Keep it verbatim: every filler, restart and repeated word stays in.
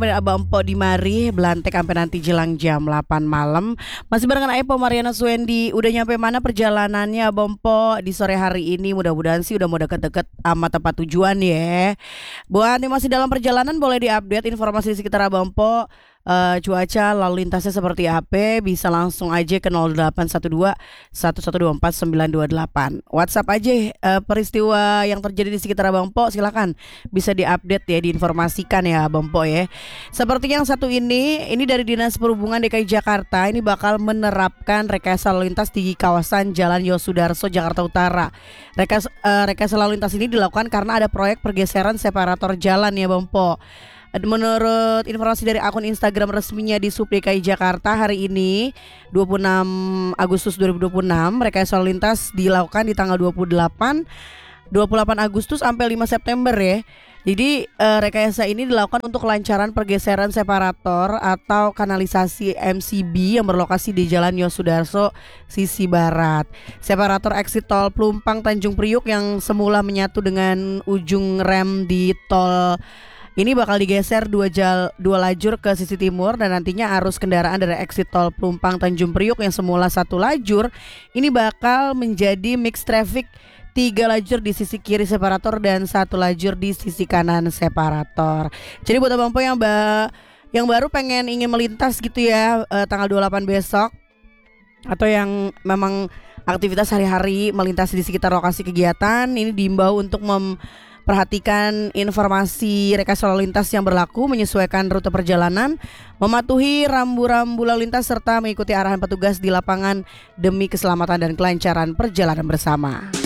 Abang Empo di mari Belantek sampai nanti jelang jam delapan malam. Masih barengan Epo Mariana Suendi. Udah nyampe mana perjalanannya Abang Empo di sore hari ini? Mudah-mudahan sih udah mau deket-deket sama tempat tujuan ya. Buat yang masih dalam perjalanan boleh diupdate informasi di sekitar Abang Empo. Uh, cuaca lalu lintasnya seperti apa, bisa langsung aja ke nol delapan satu dua satu satu dua empat sembilan dua delapan. WhatsApp aja uh, peristiwa yang terjadi di sekitar Abang Po, silakan bisa diupdate ya, diinformasikan ya Abang Po ya. Seperti yang satu ini, ini dari Dinas Perhubungan D K I Jakarta, ini bakal menerapkan rekayasa lalu lintas di kawasan Jalan Yosudarso Jakarta Utara. Rekas, uh, rekayasa lalu lintas ini dilakukan karena ada proyek pergeseran separator jalan ya Bang Po. Menurut informasi dari akun Instagram resminya di Sub D K I Jakarta hari ini dua puluh enam Agustus dua ribu dua puluh enam, rekayasa lalu lintas dilakukan di tanggal dua puluh delapan Agustus sampai lima September ya. Jadi eh, rekayasa ini dilakukan untuk kelancaran pergeseran separator atau kanalisasi M C B yang berlokasi di Jalan Yosudarso sisi barat. Separator exit tol Pelumpang Tanjung Priuk yang semula menyatu dengan ujung rem di tol ini bakal digeser dua, jal, dua lajur ke sisi timur, dan nantinya arus kendaraan dari exit tol Pelumpang Tanjung Priuk yang semula satu lajur ini bakal menjadi mixed traffic, tiga lajur di sisi kiri separator dan satu lajur di sisi kanan separator. Jadi buat Abang Po yang, ba- yang baru pengen ingin melintas gitu ya eh, tanggal dua puluh delapan besok, atau yang memang aktivitas sehari-hari melintas di sekitar lokasi kegiatan, ini diimbau untuk mem perhatikan informasi rekayasa lalu lintas yang berlaku, menyesuaikan rute perjalanan, mematuhi rambu-rambu lalu lintas, serta mengikuti arahan petugas di lapangan demi keselamatan dan kelancaran perjalanan bersama.